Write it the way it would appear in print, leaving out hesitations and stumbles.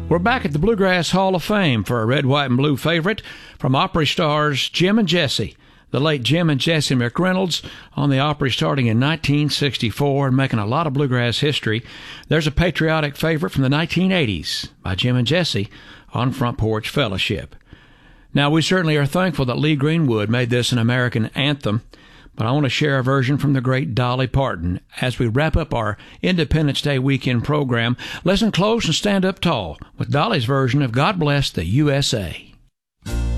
We're back at the Bluegrass Hall of Fame for a red, white, and blue favorite from Opry stars Jim and Jesse. The late Jim and Jesse McReynolds on the Opry starting in 1964 and making a lot of bluegrass history. There's a patriotic favorite from the 1980s by Jim and Jesse on Front Porch Fellowship. Now, we certainly are thankful that Lee Greenwood made this an American anthem, but I want to share a version from the great Dolly Parton. As we wrap up our Independence Day weekend program, listen close and stand up tall with Dolly's version of God Bless the USA.